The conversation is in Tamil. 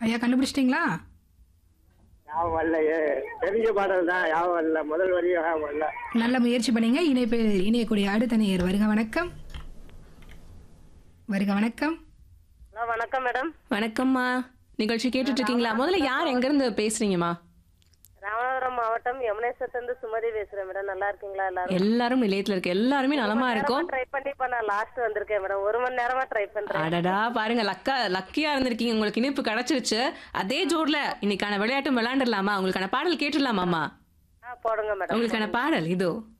ஐயா கண்டுபிடிச்சிட்டிங்களா? யாவும் வரலையே. தெரிஞ்ச பாடல் தான், யாவும் வரல. முதல் வரியும் யாவும் வரல. நல்ல முயற்சி பண்ணீங்க. இணையக்கூடிய அடுத்த நேயர் வருக வணக்கம். வருக வணக்கம். ஹலோ வணக்கம் மேடம். வணக்கம்மா. நிகழ்ச்சி கேட்டுட்டு இருக்கீங்களா? முதல்ல யார் எங்க இருந்து பேசுறீங்கம்மா? ராமநாதபுரம் மாவட்டம் யமுனேஸ்வரத்துல சுமதி பேசுறேன் மேடம். நல்லா இருக்கீங்களா எல்லாரும்? எல்லாரும் நிலையத்துல இருக்கு. எல்லாருமே நலமா இருக்கோம். ட்ரை பண்ணி இப்ப நான் லாஸ்ட் வந்திருக்கேன் மேடம். 1 மணி நேரமா ட்ரை பண்றேன். அடடா பாருங்க, லக்கியா இருந்திருக்கீங்க. உங்களுக்கு இனிப்பு கிடைச்சிருச்சு. அதே ஜோர்ல இன்னைக்கான விளையாட்டும் விளையாண்டுலாமா? உங்களுக்கான பாடல் கேட்டுடலாமாமா? போடுங்க மேடம். உங்களுக்கான பாடல் இதோ.